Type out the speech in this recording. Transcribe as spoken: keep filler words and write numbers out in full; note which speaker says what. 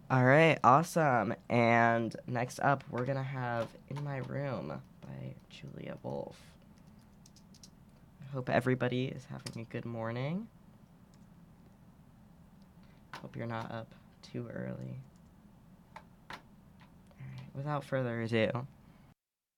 Speaker 1: All right, awesome. And next up, we're going to have In My Room by Julia Wolf. I hope everybody is having a good morning. Hope you're not up too early. All right, without further ado,